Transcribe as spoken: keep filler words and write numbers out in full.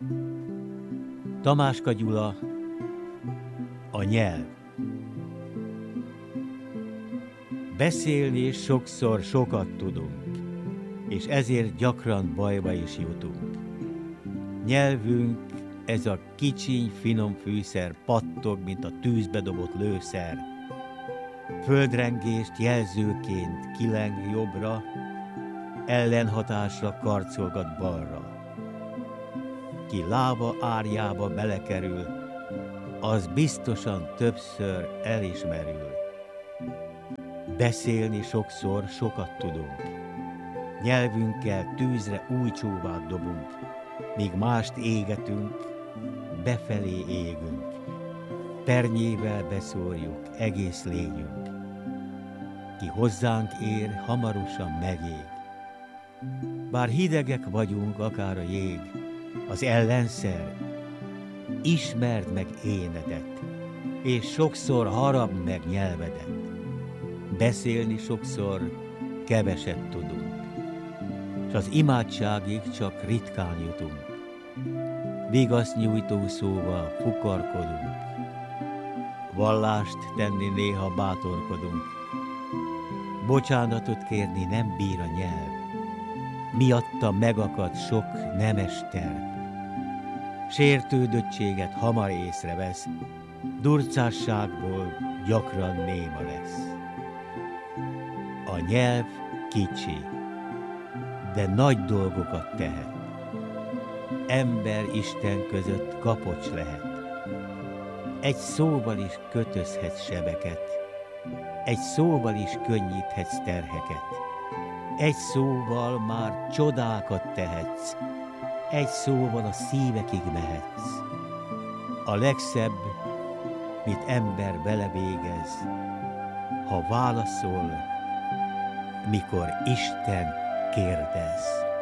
Tamáska Gyula, a nyelv. Beszélni sokszor sokat tudunk, és ezért gyakran bajba is jutunk. Nyelvünk, ez a kicsiny, finom fűszer pattog, mint a tűzbe dobott lőszer. Földrengést jelzőként kileng jobbra, ellenhatásra karcolgat balra. Ki lába árjába belekerül, az biztosan többször elismerül. Beszélni sokszor sokat tudunk, nyelvünkkel tűzre új csóvát dobunk, míg mást égetünk, befelé égünk, pernyével beszórjuk egész lényünk. Ki hozzánk ér, hamarosan megég. Bár hidegek vagyunk, akár a jég, az ellenszer, ismerd meg énedet, és sokszor harab meg nyelvedet. Beszélni sokszor keveset tudunk, s az imádságig csak ritkán jutunk. Vigaszt nyújtó szóval fukarkodunk, vallást tenni néha bátorkodunk. Bocsánatot kérni nem bír a nyelv, miatta megakad sok nemes terv. Sértődöttséget hamar észrevesz, durcásságból gyakran néma lesz. A nyelv kicsi, de nagy dolgokat tehet. Ember-Isten között kapocs lehet. Egy szóval is kötözhetsz sebeket, egy szóval is könnyíthetsz terheket. Egy szóval már csodákat tehetsz, egy szóval a szívekig mehetsz. A legszebb, mit ember belevégez, ha válaszol, mikor Isten kérdez.